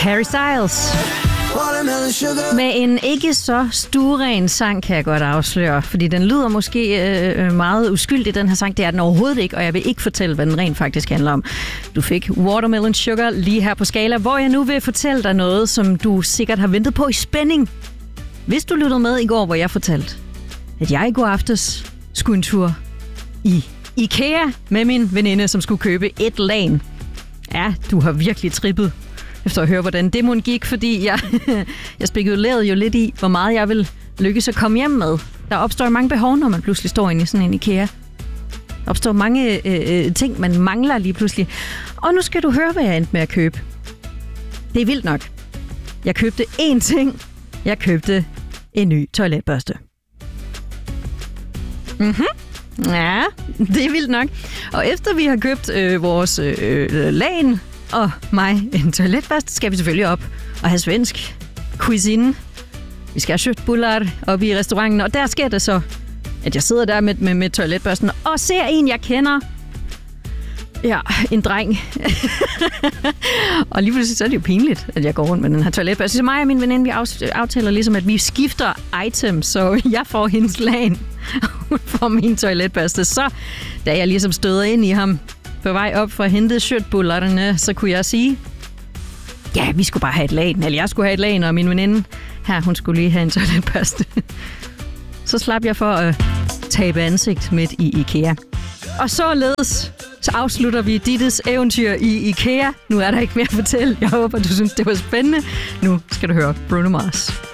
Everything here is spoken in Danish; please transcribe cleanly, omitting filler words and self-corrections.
Harry Styles. Med en ikke så stueren sang, kan jeg godt afsløre, fordi den lyder måske meget uskyldig, den her sang. Det er den overhovedet ikke, og jeg vil ikke fortælle, hvad den rent faktisk handler om. Du fik Watermelon Sugar lige her på Skala, hvor jeg nu vil fortælle dig noget, som du sikkert har ventet på i spænding. Hvis du lyttede med i går, hvor jeg fortalte, at jeg i går aftes skulle en tur i IKEA med min veninde, som skulle købe et lagen. Ja, du har virkelig trippet efter at høre, hvordan det måtte gik, fordi jeg spekulerede jo lidt i, hvor meget jeg vil lykkes at komme hjem med. Der opstår mange behov, når man pludselig står inde i sådan en IKEA. Der opstår mange ting, man mangler lige pludselig. Og nu skal du høre, hvad jeg endte med at købe. Det er vildt nok. Jeg købte én ting. Jeg købte en ny toiletbørste. Ja, det er vildt nok. Og efter vi har købt vores lagen og mig en toiletbørste, skal vi selvfølgelig op og have svensk cuisine. Vi skal have köttbullar op i restauranten, og der sker det så, at jeg sidder der med toiletbørsten og ser en, jeg kender. Ja, en dreng. Og lige pludselig så er det jo pinligt, at jeg går rundt med den her toiletbørste. Så mig og min veninde, vi aftaler ligesom, at vi skifter items, så jeg får hendes lagen, og hun får min toiletbørste. Så da jeg ligesom støder ind i ham på vej op for at hente köttbullarne, så kunne jeg sige, ja, vi skulle bare have et lagen, eller jeg skulle have et lagen, og min veninde her, hun skulle lige have en toiletbørste. Så slap jeg for at tabe ansigt midt i IKEA. Og således så afslutter vi Dittes eventyr i IKEA. Nu er der ikke mere at fortælle. Jeg håber, du synes, det var spændende. Nu skal du høre Bruno Mars.